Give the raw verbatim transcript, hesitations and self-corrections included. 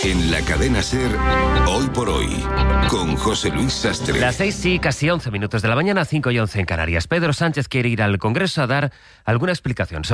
En la cadena SER, Hoy por Hoy, con José Luis Sastre. Las seis y casi once minutos de la mañana, cinco y once en Canarias. Pedro Sánchez quiere ir al Congreso a dar alguna explicación sobre